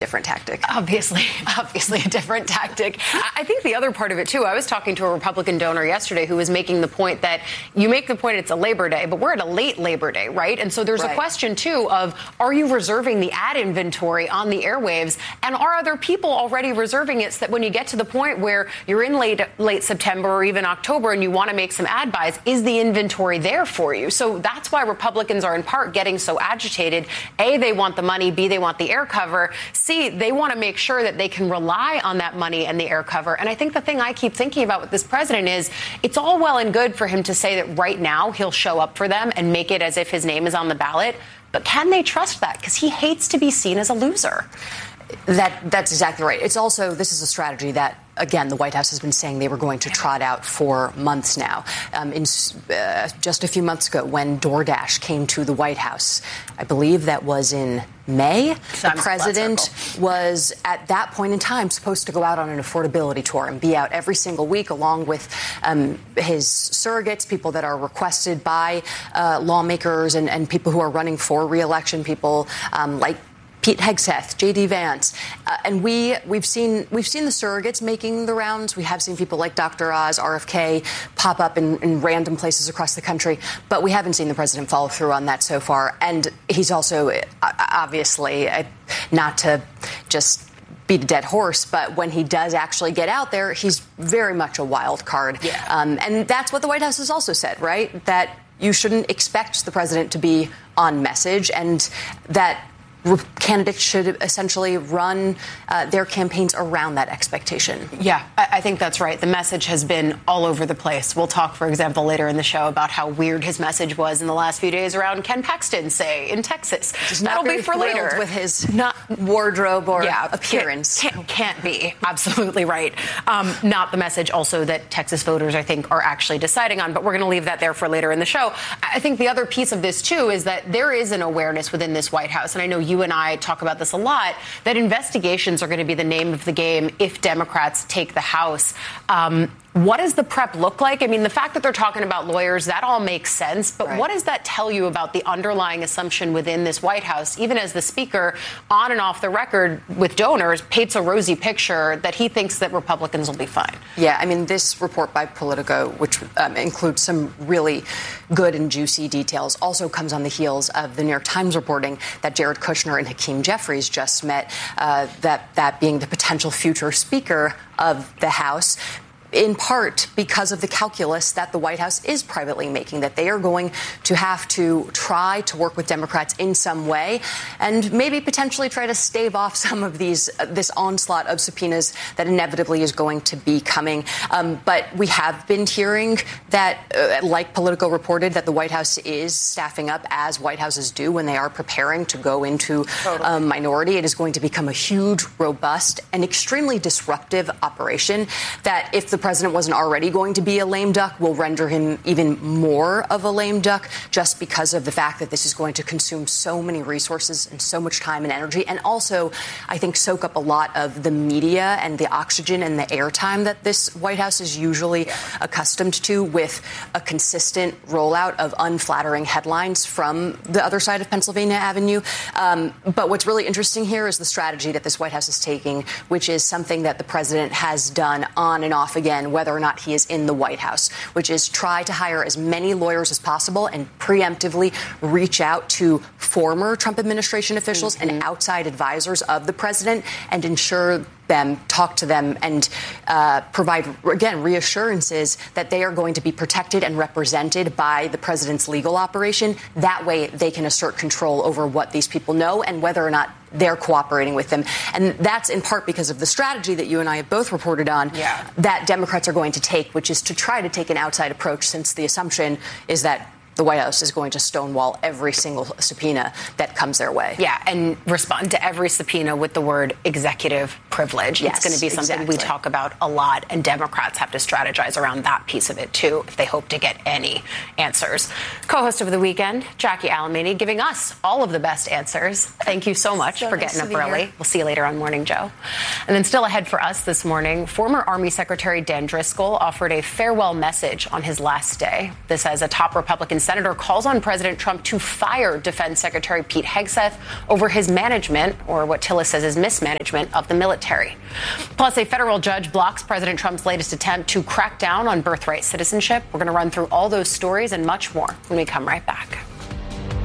different tactic. Obviously a different tactic. I think the other part of it, too, I was talking to a Republican donor yesterday who was making the point that you make the point it's a Labor Day, but we're at a late Labor Day, right? And so there's a question, too, of are you reserving the ad inventory on the airwaves? And are other people already reserving it so that when you get to the point where you're in late September or even October and you want to make some ad buys, is the inventory there for you? So that's why Republicans are in part getting so agitated. A, they want the money. B, they want the air cover. C, they want to make sure that they can rely on that money and the air cover. And I think the thing I keep thinking about with this president is it's all well and good for him to say that right now he'll show up for them and make it as if his name is on the ballot. But can they trust that? Because he hates to be seen as a loser. That's exactly right. It's also, this is a strategy that, again, the White House has been saying they were going to trot out for months now. Just a few months ago, when DoorDash came to the White House, I believe that was in May, the president was at that point in time supposed to go out on an affordability tour and be out every single week along with his surrogates, people that are requested by lawmakers and people who are running for re-election, people like Pete Hegseth, J.D. Vance, and we've seen the surrogates making the rounds. We have seen people like Dr. Oz, RFK pop up in random places across the country, but we haven't seen the president follow through on that so far. And he's also obviously, not to just beat a dead horse, but when he does actually get out there, he's very much a wild card. Yeah. And that's what the White House has also said, right? That you shouldn't expect the president to be on message and that candidates should essentially run their campaigns around that expectation. Yeah, I think that's right. The message has been all over the place. We'll talk, for example, later in the show about how weird his message was in the last few days around Ken Paxton, say, in Texas. That'll be for later. With his wardrobe or appearance. Can't be. Absolutely right. Not the message also that Texas voters, I think, are actually deciding on. But we're going to leave that there for later in the show. I think the other piece of this, too, is that there is an awareness within this White House, and I know you and I talk about this a lot, that investigations are going to be the name of the game if Democrats take the House. What does the prep look like? I mean, the fact that they're talking about lawyers, that all makes sense. But what does that tell you about the underlying assumption within this White House, even as the speaker, on and off the record with donors, paints a rosy picture that he thinks that Republicans will be fine? Yeah, I mean, this report by Politico, which includes some really good and juicy details, also comes on the heels of the New York Times reporting that Jared Kushner and Hakeem Jeffries just met, that being the potential future speaker of the House, in part because of the calculus that the White House is privately making, that they are going to have to try to work with Democrats in some way and maybe potentially try to stave off some of this onslaught of subpoenas that inevitably is going to be coming. But we have been hearing that, like Politico reported, that the White House is staffing up as White Houses do when they are preparing to go into minority. It is going to become a huge, robust, and extremely disruptive operation that, if the president wasn't already going to be a lame duck, will render him even more of a lame duck just because of the fact that this is going to consume so many resources and so much time and energy, and also, I think, soak up a lot of the media and the oxygen and the airtime that this White House is usually accustomed to, with a consistent rollout of unflattering headlines from the other side of Pennsylvania Avenue. But what's really interesting here is the strategy that this White House is taking, which is something that the president has done on and off again, whether or not he is in the White House, which is try to hire as many lawyers as possible and preemptively reach out to former Trump administration officials and outside advisors of the president and ensure them, talk to them, and provide, again, reassurances that they are going to be protected and represented by the president's legal operation. That way they can assert control over what these people know and whether or not they're cooperating with them. And that's in part because of the strategy that you and I have both reported on that Democrats are going to take, which is to try to take an outside approach, since the assumption is that the White House is going to stonewall every single subpoena that comes their way. Yeah, and respond to every subpoena with the word executive privilege. Yes, it's going to be something exactly. we talk about a lot, and Democrats have to strategize around that piece of it, too, if they hope to get any answers. Co-host of The Weekend, Jackie Alamany, giving us all of the best answers. Thank you so much for getting up early. We'll see you later on Morning Joe. And then still ahead for us this morning, former Army Secretary Dan Driscoll offered a farewell message on his last day. This as a top Republican senator calls on President Trump to fire Defense Secretary Pete Hegseth over his management, or what Tillis says is mismanagement, of the military. Plus, a federal judge blocks President Trump's latest attempt to crack down on birthright citizenship. We're going to run through all those stories and much more when we come right back.